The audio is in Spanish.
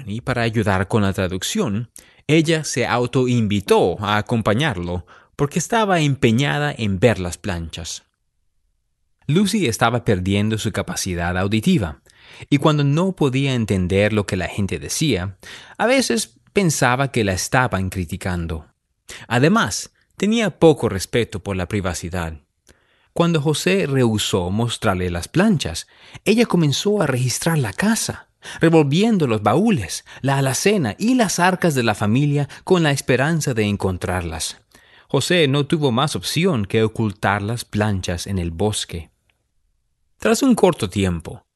y para ayudar con la traducción, ella se autoinvitó a acompañarlo porque estaba empeñada en ver las planchas. Lucy estaba perdiendo su capacidad auditiva, y cuando no podía entender lo que la gente decía, a veces pensaba que la estaban criticando. Además, tenía poco respeto por la privacidad. Cuando José rehusó mostrarle las planchas, ella comenzó a registrar la casa, revolviendo los baúles, la alacena y las arcas de la familia con la esperanza de encontrarlas. José no tuvo más opción que ocultar las planchas en el bosque. Tras un corto tiempo,